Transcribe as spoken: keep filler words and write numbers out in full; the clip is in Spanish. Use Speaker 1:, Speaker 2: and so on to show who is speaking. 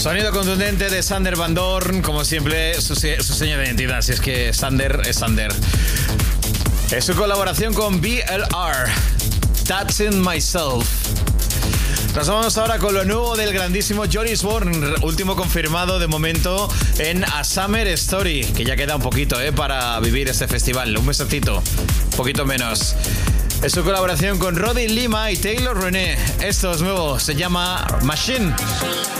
Speaker 1: Sonido contundente de Sander Van Doorn, como siempre, su, su seña de identidad, si es que Sander es Sander. Es su colaboración con B L R, Touching Myself. Nos vamos ahora con lo nuevo del grandísimo Joris Voorn, último confirmado de momento en A Summer Story, que ya queda un poquito eh, para vivir este festival, un mesecito, un poquito menos. Es su colaboración con Roddy Lima y Taylor René. Esto es nuevo, se llama Machine.